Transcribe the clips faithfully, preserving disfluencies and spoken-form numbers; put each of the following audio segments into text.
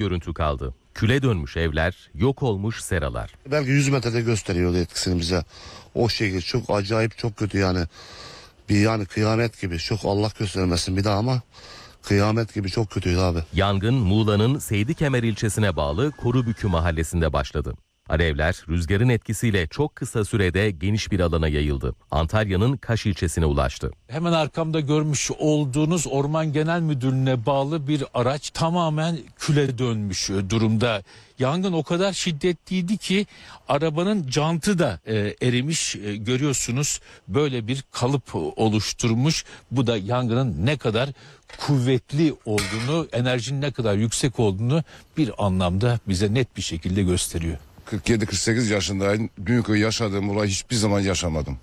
görüntü kaldı. Küle dönmüş evler, yok olmuş seralar. Belki yüz metrede gösteriyordu etkisini bize. O şekilde çok acayip, çok kötü yani. Bir yani kıyamet gibi, çok Allah göstermesin bir daha ama kıyamet gibi çok kötüydü abi. Yangın Muğla'nın Seydikemer ilçesine bağlı Korubükü mahallesinde başladı. Alevler rüzgarın etkisiyle çok kısa sürede geniş bir alana yayıldı. Antalya'nın Kaş ilçesine ulaştı. Hemen arkamda görmüş olduğunuz Orman Genel Müdürlüğü'ne bağlı bir araç tamamen küle dönmüş durumda. Yangın o kadar şiddetliydi ki arabanın jantı da e, erimiş. E, görüyorsunuz böyle bir kalıp oluşturmuş. Bu da yangının ne kadar kuvvetli olduğunu, enerjinin ne kadar yüksek olduğunu bir anlamda bize net bir şekilde gösteriyor. kırk yedi kırk sekiz yaşındayım. Dünkü yaşadığım olayı hiçbir zaman yaşamadım.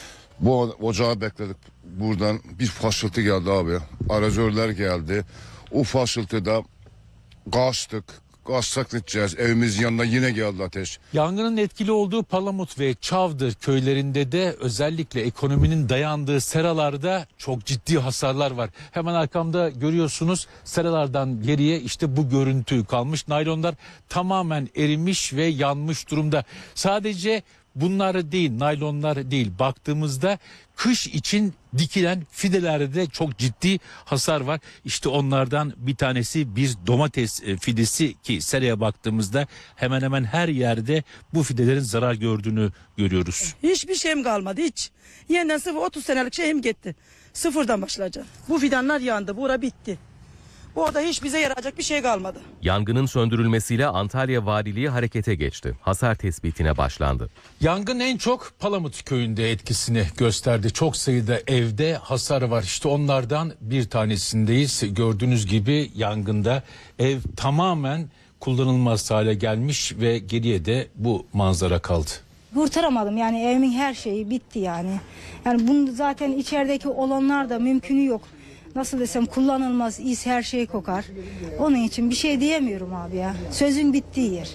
Bu ocağı bekledik. Buradan bir faşıltı geldi abi. Arazörler geldi. O faşıltıda kaçtık. Kaçsak gideceğiz. Evimizin yanına yine geldi ateş. Yangının etkili olduğu Palamut ve Çavdır köylerinde de özellikle ekonominin dayandığı seralarda çok ciddi hasarlar var. Hemen arkamda görüyorsunuz seralardan geriye işte bu görüntü kalmış. Naylonlar tamamen erimiş ve yanmış durumda. Sadece bunlar değil, naylonlar değil. Baktığımızda kış için dikilen fidelerde de çok ciddi hasar var. İşte onlardan bir tanesi bir domates fidesi ki seraya baktığımızda hemen hemen her yerde bu fidelerin zarar gördüğünü görüyoruz. Hiçbir şeyim kalmadı hiç. Yeniden sıfır otuz senelik şeyim gitti. Sıfırdan başlayacağım. Bu fidanlar yandı, bura bitti. Orada hiç bize yarayacak bir şey kalmadı. Yangının söndürülmesiyle Antalya Valiliği harekete geçti. Hasar tespitine başlandı. Yangın en çok Palamut köyünde etkisini gösterdi. Çok sayıda evde hasar var. İşte onlardan bir tanesindeyiz. Gördüğünüz gibi yangında ev tamamen kullanılmaz hale gelmiş ve geriye de bu manzara kaldı. Kurtaramadım yani evimin her şeyi bitti yani. Yani bunu zaten içerideki olanlar da mümkünü yok. Nasıl desem kullanılmaz, is her şey kokar. Onun için bir şey diyemiyorum abi ya. Sözün bittiği yer.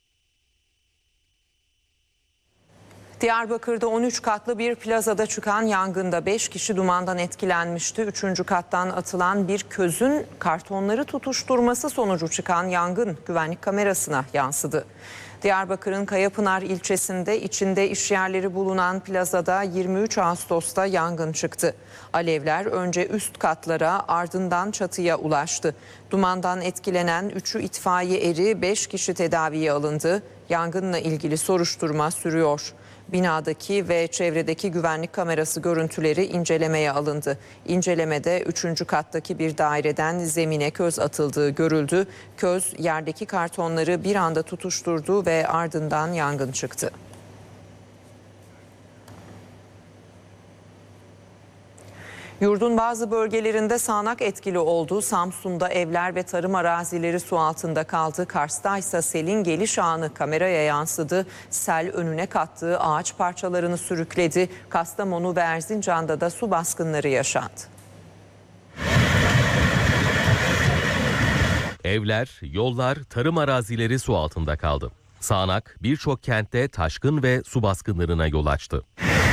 Diyarbakır'da on üç katlı bir plazada çıkan yangında beş kişi dumandan etkilenmişti. Üçüncü kattan atılan bir közün kartonları tutuşturması sonucu çıkan yangın güvenlik kamerasına yansıdı. Diyarbakır'ın Kayapınar ilçesinde içinde işyerleri bulunan plazada yirmi üç Ağustos'ta yangın çıktı. Alevler önce üst katlara ardından çatıya ulaştı. Dumandan etkilenen üçü itfaiye eri, beş kişi tedaviye alındı. Yangınla ilgili soruşturma sürüyor. Binadaki ve çevredeki güvenlik kamerası görüntüleri incelemeye alındı. İncelemede üçüncü kattaki bir daireden zemine köz atıldığı görüldü. Köz yerdeki kartonları bir anda tutuşturdu ve ardından yangın çıktı. Yurdun bazı bölgelerinde sağanak etkili oldu. Samsun'da evler ve tarım arazileri su altında kaldı. Kars'ta ise selin geliş anı kameraya yansıdı. Sel önüne kattığı ağaç parçalarını sürükledi. Kastamonu ve Erzincan'da da su baskınları yaşandı. Evler, yollar, tarım arazileri su altında kaldı. Sağanak birçok kentte taşkın ve su baskınlarına yol açtı.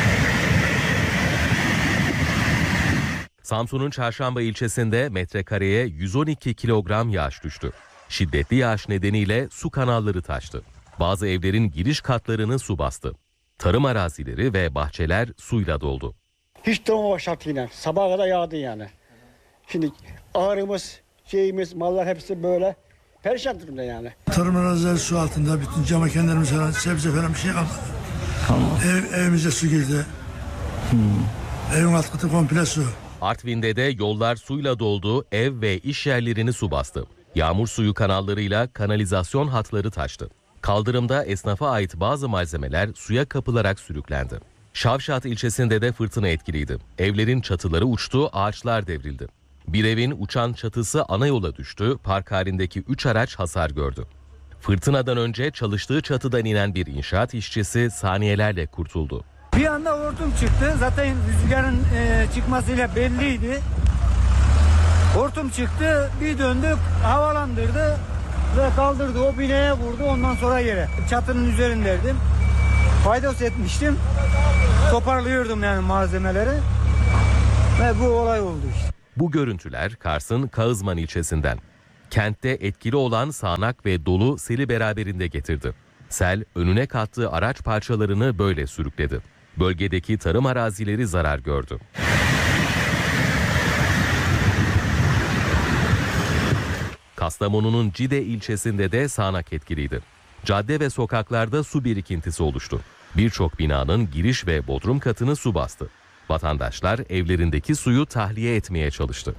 Samsun'un Çarşamba ilçesinde metrekareye yüz on iki kilogram yağış düştü. Şiddetli yağış nedeniyle su kanalları taştı. Bazı evlerin giriş katlarını su bastı. Tarım arazileri ve bahçeler suyla doldu. Hiç durmamış şartıyla sabaha kadar yağdı yani. Şimdi ağrımız, şeyimiz, mallar hepsi böyle perişan durumda yani. Tarım arazileri su altında, bütün cam mekanlarımız falan, sebze falan bir şey kalmadı. Tamam. Ev, evimize su girdi. Hmm. Evin alt katı komple su. Artvin'de de yollar suyla doldu, ev ve iş yerlerini su bastı. Yağmur suyu kanallarıyla kanalizasyon hatları taştı. Kaldırımda esnafa ait bazı malzemeler suya kapılarak sürüklendi. Şavşat ilçesinde de fırtına etkiliydi. Evlerin çatıları uçtu, ağaçlar devrildi. Bir evin uçan çatısı ana yola düştü, park halindeki üç araç hasar gördü. Fırtınadan önce çalıştığı çatıdan inen bir inşaat işçisi saniyelerle kurtuldu. Bir anda hortum çıktı. Zaten rüzgarın e, çıkmasıyla belliydi. Hortum çıktı. Bir döndük. Havalandırdı ve kaldırdı. O binaya vurdu. Ondan sonra yere. Çatının üzerindeydim. Faydos etmiştim. Toparlıyordum yani malzemeleri. Ve bu olay oldu işte. Bu görüntüler Kars'ın Kağızman ilçesinden. Kentte etkili olan sağanak ve dolu seli beraberinde getirdi. Sel önüne kattığı araç parçalarını böyle sürükledi. Bölgedeki tarım arazileri zarar gördü. Kastamonu'nun Cide ilçesinde de sağanak etkiliydi. Cadde ve sokaklarda su birikintisi oluştu. Birçok binanın giriş ve bodrum katını su bastı. Vatandaşlar evlerindeki suyu tahliye etmeye çalıştı.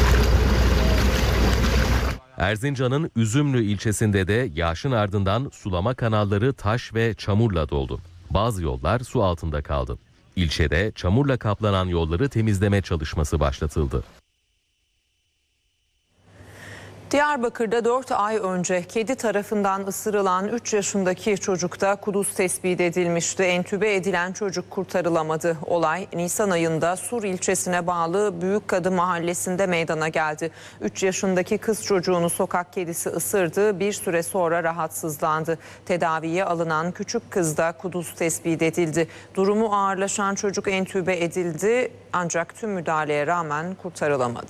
Erzincan'ın Üzümlü ilçesinde de yağışın ardından sulama kanalları taş ve çamurla doldu. Bazı yollar su altında kaldı. İlçede çamurla kaplanan yolları temizleme çalışması başlatıldı. Diyarbakır'da dört ay önce kedi tarafından ısırılan üç yaşındaki çocukta kuduz tespit edilmişti. Entübe edilen çocuk kurtarılamadı. Olay Nisan ayında Sur ilçesine bağlı Büyükkadı mahallesinde meydana geldi. üç yaşındaki kız çocuğunu sokak kedisi ısırdı. Bir süre sonra rahatsızlandı. Tedaviye alınan küçük kızda kuduz tespit edildi. Durumu ağırlaşan çocuk entübe edildi ancak tüm müdahaleye rağmen kurtarılamadı.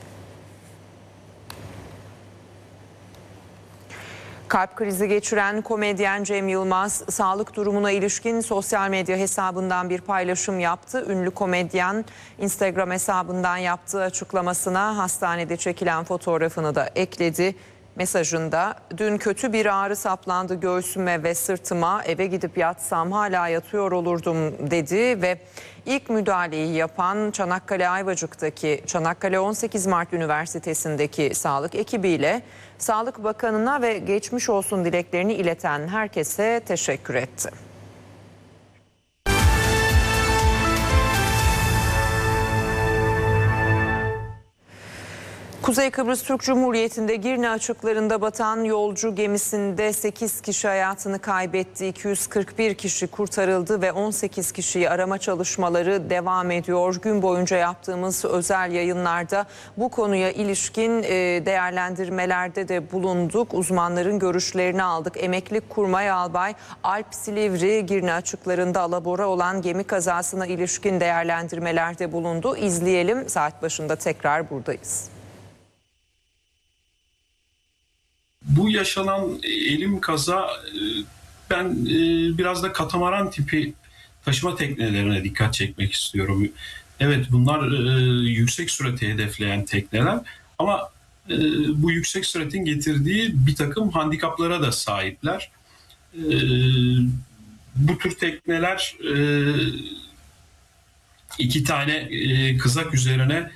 Kalp krizi geçiren komedyen Cem Yılmaz, sağlık durumuna ilişkin sosyal medya hesabından bir paylaşım yaptı. Ünlü komedyen Instagram hesabından yaptığı açıklamasına hastanede çekilen fotoğrafını da ekledi. Mesajında dün kötü bir ağrı saplandı göğsüme ve sırtıma, eve gidip yatsam hala yatıyor olurdum dedi ve ilk müdahaleyi yapan Çanakkale Ayvacık'taki Çanakkale on sekiz Mart Üniversitesi'ndeki sağlık ekibiyle Sağlık Bakanı'na ve geçmiş olsun dileklerini ileten herkese teşekkür etti. Kuzey Kıbrıs Türk Cumhuriyeti'nde Girne açıklarında batan yolcu gemisinde sekiz kişi hayatını kaybetti. iki yüz kırk bir kişi kurtarıldı ve on sekiz kişiyi arama çalışmaları devam ediyor. Gün boyunca yaptığımız özel yayınlarda bu konuya ilişkin değerlendirmelerde de bulunduk. Uzmanların görüşlerini aldık. Emekli Kurmay Albay Alp Silivri Girne açıklarında alabora olan gemi kazasına ilişkin değerlendirmelerde bulundu. İzleyelim, saat başında tekrar buradayız. Bu yaşanan elim kaza, ben biraz da katamaran tipi taşıma teknelerine dikkat çekmek istiyorum. Evet, bunlar yüksek sürati hedefleyen tekneler ama bu yüksek süratin getirdiği bir takım handikaplara da sahipler. Bu tür tekneler iki tane kızak üzerine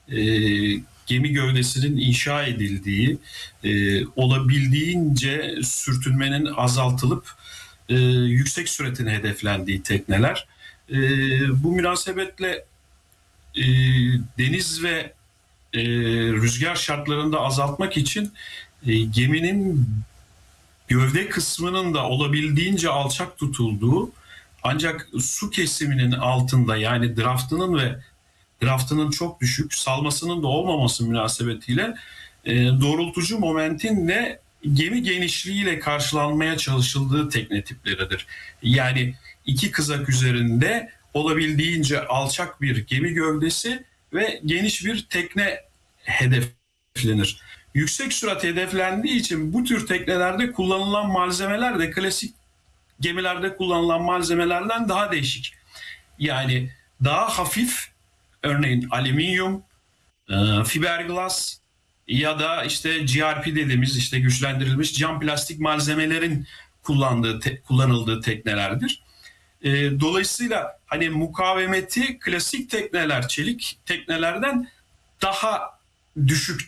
gemi gövdesinin inşa edildiği, e, olabildiğince sürtünmenin azaltılıp e, yüksek süratin hedeflendiği tekneler. E, bu münasebetle e, deniz ve e, rüzgar şartlarında azaltmak için e, geminin gövde kısmının da olabildiğince alçak tutulduğu, ancak su kesiminin altında, yani draftının ve draftının çok düşük, salmasının da olmaması münasebetiyle e, doğrultucu momentinle gemi genişliğiyle karşılanmaya çalışıldığı tekne tipleridir. Yani iki kızak üzerinde olabildiğince alçak bir gemi gövdesi ve geniş bir tekne hedeflenir. Yüksek sürat hedeflendiği için bu tür teknelerde kullanılan malzemeler de klasik gemilerde kullanılan malzemelerden daha değişik. Yani daha hafif, örneğin alüminyum, fiberglass ya da işte G R P dediğimiz işte güçlendirilmiş cam plastik malzemelerin kullandığı te, kullanıldığı teknelerdir. Dolayısıyla hani mukavemeti klasik tekneler, çelik teknelerden daha düşük,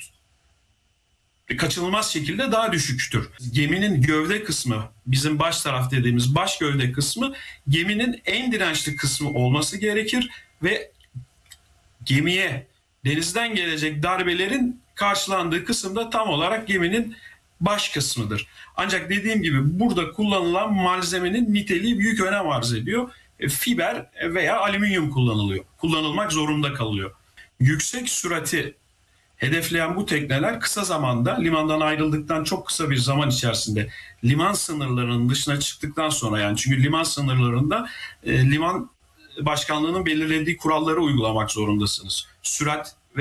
kaçınılmaz şekilde daha düşüktür. Geminin gövde kısmı, bizim baş taraf dediğimiz baş gövde kısmı geminin en dirençli kısmı olması gerekir ve gemiye denizden gelecek darbelerin karşılandığı kısım da tam olarak geminin baş kısmıdır. Ancak dediğim gibi burada kullanılan malzemenin niteliği büyük önem arz ediyor. Fiber veya alüminyum kullanılıyor. Kullanılmak zorunda kalıyor. Yüksek sürati hedefleyen bu tekneler kısa zamanda, limandan ayrıldıktan çok kısa bir zaman içerisinde liman sınırlarının dışına çıktıktan sonra, yani çünkü liman sınırlarında e, liman başkanlığının belirlediği kuralları uygulamak zorundasınız. Sürat ve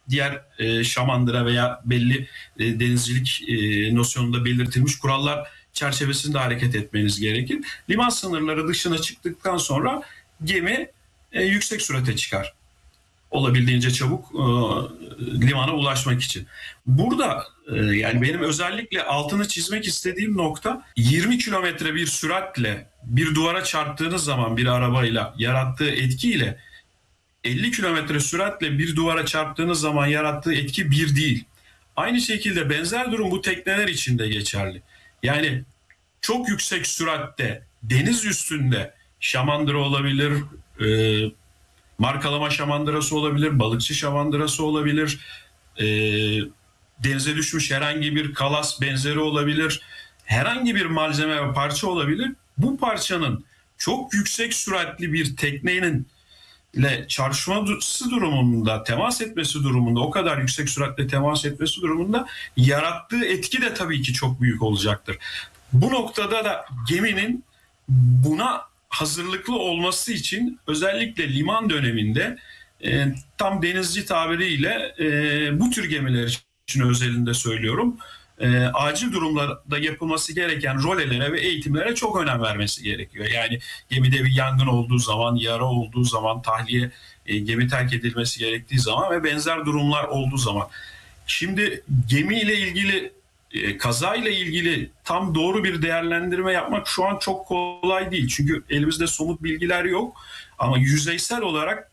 diğer e, şamandıra veya belli e, denizcilik e, nosyonunda belirtilmiş kurallar çerçevesinde hareket etmeniz gerekir. Liman sınırları dışına çıktıktan sonra gemi e, yüksek sürate çıkar. Olabildiğince çabuk e, limana ulaşmak için. Burada e, yani benim özellikle altını çizmek istediğim nokta, yirmi kilometre bir süratle bir duvara çarptığınız zaman bir arabayla yarattığı etkiyle elli kilometre süratle bir duvara çarptığınız zaman yarattığı etki bir değil. Aynı şekilde benzer durum bu tekneler için de geçerli. Yani çok yüksek süratte deniz üstünde şamandıra olabilir, e, markalama şamandırası olabilir, balıkçı şamandırası olabilir, e, denize düşmüş herhangi bir kalas benzeri olabilir, herhangi bir malzeme ve parça olabilir. Bu parçanın çok yüksek süratli bir teknenin ile çarpışması durumunda, temas etmesi durumunda, o kadar yüksek süratle temas etmesi durumunda yarattığı etki de tabii ki çok büyük olacaktır. Bu noktada da geminin buna hazırlıklı olması için özellikle liman döneminde e, tam denizci tabiriyle e, bu tür gemiler için özelinde söylüyorum, e, acil durumlarda yapılması gereken rolelere ve eğitimlere çok önem vermesi gerekiyor. Yani gemide bir yangın olduğu zaman, yara olduğu zaman, tahliye, e, gemi terk edilmesi gerektiği zaman ve benzer durumlar olduğu zaman. Şimdi gemiyle ilgili, e, kazayla ilgili tam doğru bir değerlendirme yapmak şu an çok kolay değil. Çünkü elimizde somut bilgiler yok. Ama yüzeysel olarak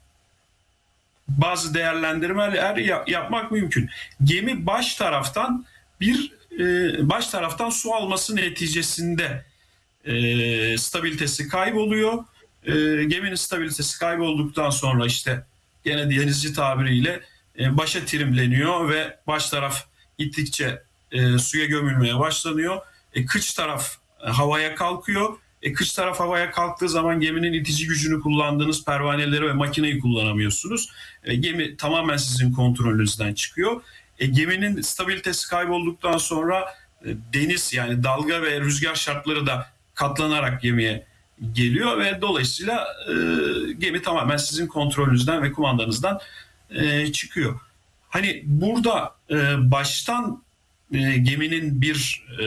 bazı değerlendirmeler yapmak mümkün. Gemi baş taraftan bir e, baş taraftan su alması neticesinde e, stabilitesi kayboluyor. E, geminin stabilitesi kaybolduktan sonra işte gene denizci tabiriyle e, başa trimleniyor ve baş taraf gittikçe e, suya gömülmeye başlanıyor. E, kıç taraf e, havaya kalkıyor. E, kıç taraf havaya kalktığı zaman geminin itici gücünü kullandığınız pervaneleri ve makineyi kullanamıyorsunuz. E, gemi tamamen sizin kontrolünüzden çıkıyor. E, geminin stabilitesi kaybolduktan sonra e, deniz, yani dalga ve rüzgar şartları da katlanarak gemiye geliyor ve dolayısıyla e, gemi tamamen sizin kontrolünüzden ve kumandanızdan e, çıkıyor. Hani burada e, baştan e, geminin bir e,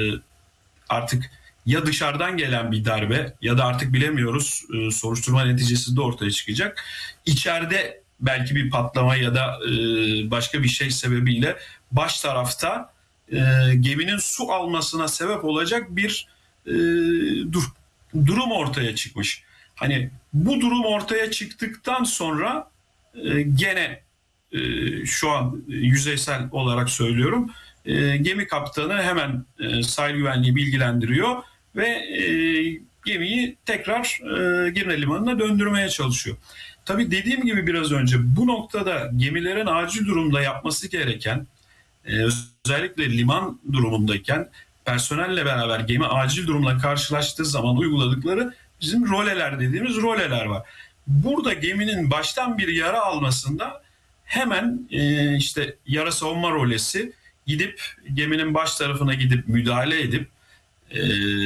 artık ya dışarıdan gelen bir darbe ya da artık bilemiyoruz, e, soruşturma neticesinde ortaya çıkacak. İçeride belki bir patlama ya da e, başka bir şey sebebiyle baş tarafta e, geminin su almasına sebep olacak bir e, dur, durum ortaya çıkmış. Hani bu durum ortaya çıktıktan sonra e, gene e, şu an yüzeysel olarak söylüyorum, e, gemi kaptanı hemen e, sahil güvenliği bilgilendiriyor ve e, gemiyi tekrar e, Girne Limanı'na döndürmeye çalışıyor. Tabii dediğim gibi biraz önce bu noktada gemilerin acil durumda yapması gereken, e, özellikle liman durumundayken personelle beraber gemi acil durumla karşılaştığı zaman uyguladıkları bizim roleler dediğimiz roleler var. Burada geminin baştan bir yara almasında hemen e, işte yara savunma rolesi gidip geminin baş tarafına gidip müdahale edip e,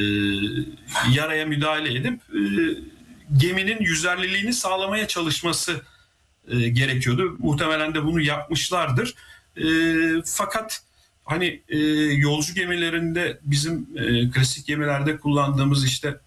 yaraya müdahale edip e, geminin yüzerliliğini sağlamaya çalışması e, gerekiyordu. Muhtemelen de bunu yapmışlardır. E, fakat hani e, yolcu gemilerinde bizim e, klasik gemilerde kullandığımız işte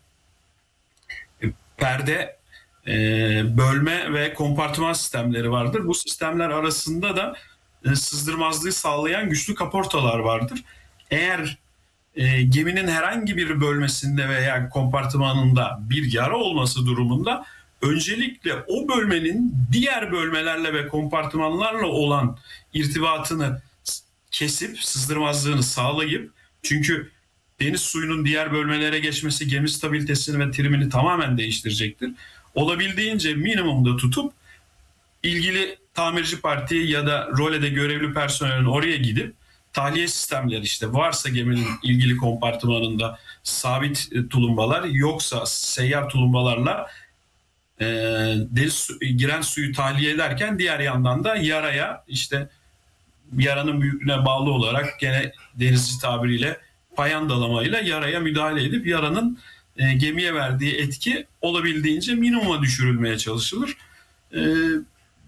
e, perde, e, bölme ve kompartıman sistemleri vardır. Bu sistemler arasında da e, sızdırmazlığı sağlayan güçlü kaportalar vardır. Eğer e, geminin herhangi bir bölmesinde veya kompartımanında bir yara olması durumunda öncelikle o bölmenin diğer bölmelerle ve kompartımanlarla olan irtibatını kesip sızdırmazlığını sağlayıp, çünkü deniz suyunun diğer bölmelere geçmesi gemi stabilitesini ve trimini tamamen değiştirecektir. Olabildiğince minimumda tutup ilgili tamirci partiyi ya da rolede görevli personelin oraya gidip tahliye sistemleri, işte varsa geminin ilgili kompartımanında sabit tulumbalar, yoksa seyyar tulumbalarla e, deniz su, giren suyu tahliye ederken diğer yandan da yaraya, işte yaranın büyüklüğüne bağlı olarak gene denizci tabiriyle payandalamayla yaraya müdahale edip yaranın e, gemiye verdiği etki olabildiğince minimuma düşürülmeye çalışılır. E,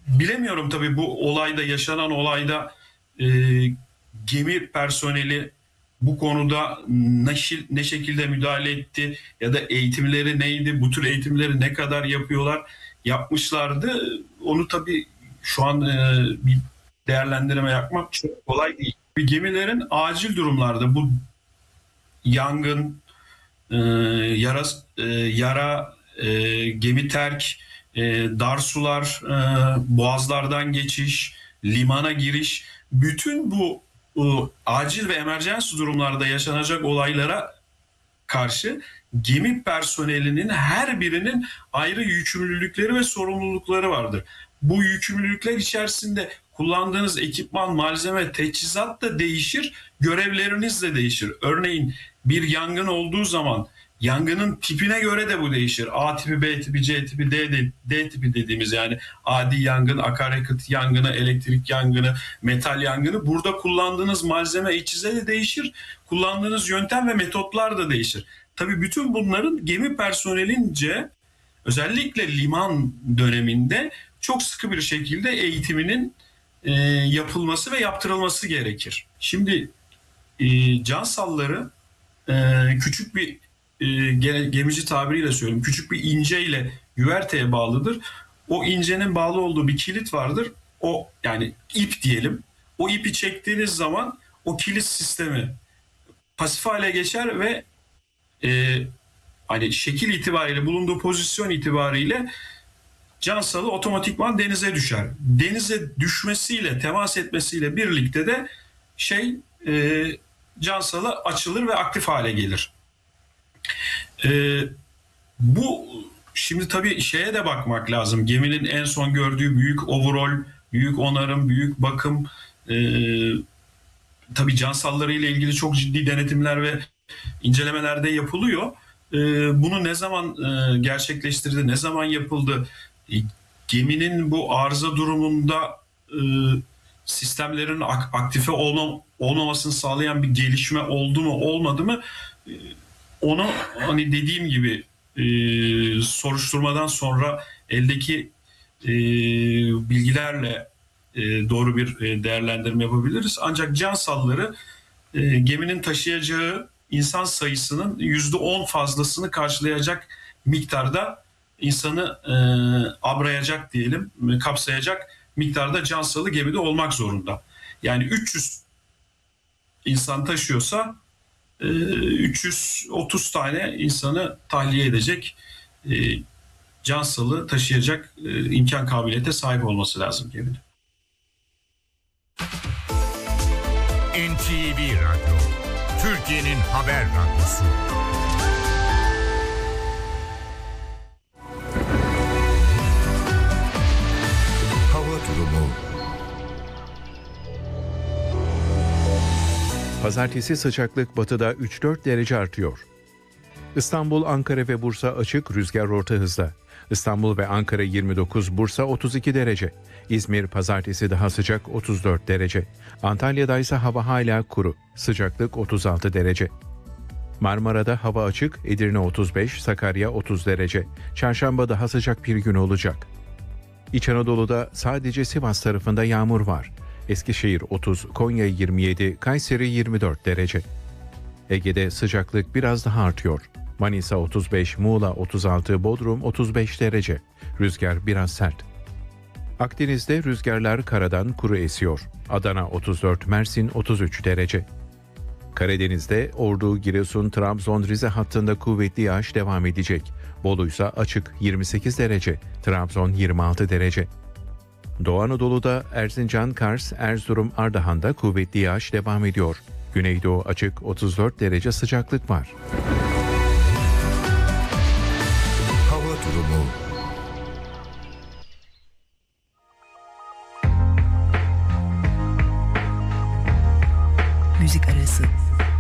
bilemiyorum tabii bu olayda, yaşanan olayda e, gemi personeli bu konuda ne, ne şekilde müdahale etti ya da eğitimleri neydi, bu tür eğitimleri ne kadar yapıyorlar, yapmışlardı. Onu tabii şu an e, bir değerlendirme yapmak çok kolay değil. Bir gemilerin acil durumlarda bu yangın, e, yara, e, yara e, gemi terk, e, dar sular, e, boğazlardan geçiş, limana giriş, bütün bu e, acil ve emergency durumlarda yaşanacak olaylara karşı gemi personelinin her birinin ayrı yükümlülükleri ve sorumlulukları vardır. Bu yükümlülükler içerisinde kullandığınız ekipman, malzeme, teçhizat da değişir, görevleriniz de değişir. Örneğin bir yangın olduğu zaman yangının tipine göre de bu değişir. A tipi, B tipi, C tipi, D, D tipi dediğimiz yani adi yangın, akaryakıt yangını, elektrik yangını, metal yangını. Burada kullandığınız malzeme, eçize de değişir. Kullandığınız yöntem ve metotlar da değişir. Tabii bütün bunların gemi personelince özellikle liman döneminde çok sıkı bir şekilde eğitiminin e, yapılması ve yaptırılması gerekir. Şimdi e, cansalları e, küçük bir e, gemici tabiriyle söyleyeyim, küçük bir inceyle güverteye bağlıdır. O incenin bağlı olduğu bir kilit vardır. O yani ip diyelim. O ipi çektiğiniz zaman o kilit sistemi pasif hale geçer ve e, hani şekil itibariyle, bulunduğu pozisyon itibariyle cansalı otomatikman denize düşer. Denize düşmesiyle, temas etmesiyle birlikte de şey e, cansalı açılır ve aktif hale gelir. E, bu şimdi tabii şeye de bakmak lazım. Geminin en son gördüğü büyük overall, büyük onarım, büyük bakım, e, tabii cansalları ile ilgili çok ciddi denetimler ve incelemeler de yapılıyor. E, bunu ne zaman e, gerçekleştirdi, ne zaman yapıldı? Geminin bu arıza durumunda e, sistemlerin ak- aktife olma, olmamasını sağlayan bir gelişme oldu mu olmadı mı e, onu hani dediğim gibi e, soruşturmadan sonra eldeki e, bilgilerle e, doğru bir e, değerlendirme yapabiliriz. Ancak cansalları e, geminin taşıyacağı insan sayısının yüzde on fazlasını karşılayacak miktarda, insanı e, abrayacak diyelim, kapsayacak miktarda cansalı gemide olmak zorunda. Yani üç yüz insan taşıyorsa e, üç yüz otuz tane insanı tahliye edecek, e, cansalı taşıyacak e, imkan kabiliyete sahip olması lazım gemide. N T V Radyo, Türkiye'nin haber radyosu. Durumu. Pazartesi sıcaklık batıda üç dört derece artıyor. İstanbul, Ankara ve Bursa açık, rüzgar orta hızda. İstanbul ve Ankara yirmi dokuz, Bursa otuz iki derece. İzmir pazartesi daha sıcak, otuz dört derece. Antalya'da ise hava hala kuru, sıcaklık otuz altı derece. Marmara'da hava açık, Edirne otuz beş, Sakarya otuz derece. Çarşamba daha sıcak bir gün olacak. İç Anadolu'da sadece Sivas tarafında yağmur var. Eskişehir otuz, Konya yirmi yedi, Kayseri yirmi dört derece. Ege'de sıcaklık biraz daha artıyor. Manisa otuz beş, Muğla otuz altı, Bodrum otuz beş derece. Rüzgar biraz sert. Akdeniz'de rüzgarlar karadan kuru esiyor. Adana otuz dört, Mersin otuz üç derece. Karadeniz'de Ordu, Giresun, Trabzon, Rize hattında kuvvetli yağış devam edecek. Bolu ise açık, yirmi sekiz derece. Trabzon yirmi altı derece. Doğu Anadolu'da Erzincan, Kars, Erzurum, Ardahan'da kuvvetli yağış devam ediyor. Güneydoğu açık, otuz dört derece sıcaklık var. Hava durumu. Müzik arası.